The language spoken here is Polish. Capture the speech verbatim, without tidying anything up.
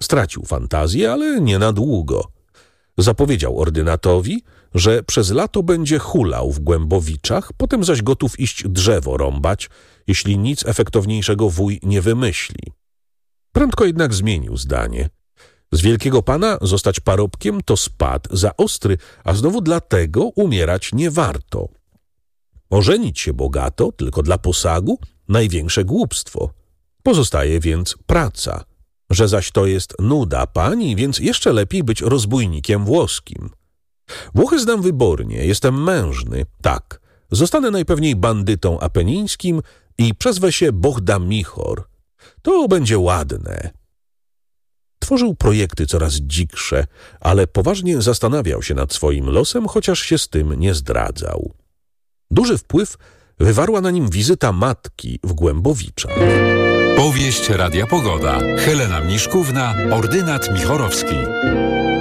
Stracił fantazję, ale nie na długo. Zapowiedział ordynatowi, że przez lato będzie hulał w Głębowiczach, potem zaś gotów iść drzewo rąbać, jeśli nic efektowniejszego wuj nie wymyśli. Prędko jednak zmienił zdanie. Z wielkiego pana zostać parobkiem to spad za ostry, a znowu dlatego umierać nie warto. Ożenić się bogato, tylko dla posagu, największe głupstwo. Pozostaje więc praca, że zaś to jest nuda pani, więc jeszcze lepiej być rozbójnikiem włoskim. Włochy znam wybornie, jestem mężny, tak, zostanę najpewniej bandytą apenińskim i przezwę się Bohda Michor. To będzie ładne. Tworzył projekty coraz dziksze, ale poważnie zastanawiał się nad swoim losem, chociaż się z tym nie zdradzał. Duży wpływ wywarła na nim wizyta matki w Głębowiczach. Powieść Radia Pogoda. Helena Mniszkówna, ordynat Michorowski.